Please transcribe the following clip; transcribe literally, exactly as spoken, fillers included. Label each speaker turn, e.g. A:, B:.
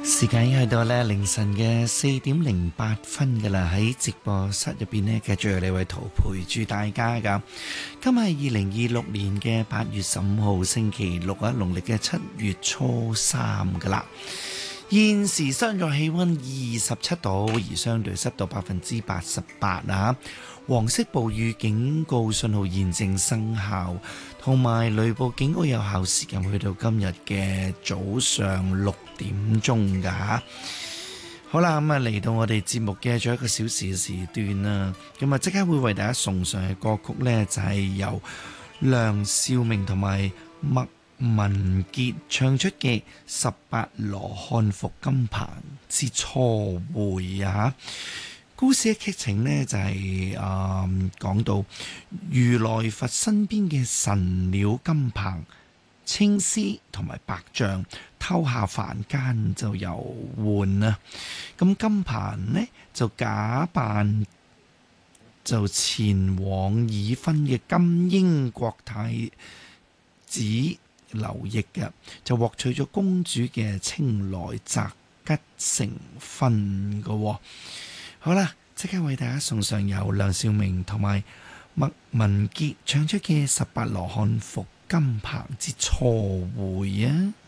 A: 時間已經去到咧凌晨嘅四點零八分噶啦，喺直播室入邊呢，繼續有李偉圖陪住大家噶。今日係二零二六年嘅八月十五號星期六啊，農曆嘅七月初三噶啦。現時室外氣溫二十七度，而相對濕度百分之八十八啊。黃色暴雨警告信號現正生效，同埋雷暴警告有效時間去到今日嘅早上六點鐘噶吓。好啦，咁啊嚟到我哋節目嘅最後一個小時嘅時段啦，咁啊即刻會為大家送上嘅歌曲呢，就係、是、由梁少明同埋麥文傑唱出嘅《十八羅漢服金棚之初會》啊。故事嘅劇情呢，就係誒講到如來佛身邊嘅神鳥金棚、青獅同埋白象偷下凡間就遊玩啦。咁金棚呢，就假扮就前往已婚嘅金英國太子劉奕嘅，就獲取咗公主嘅青睞，擇吉成婚嘅。好啦，即刻為大家送上由梁少明同埋麥文傑唱出嘅《十八羅漢服金棚之初會》啊！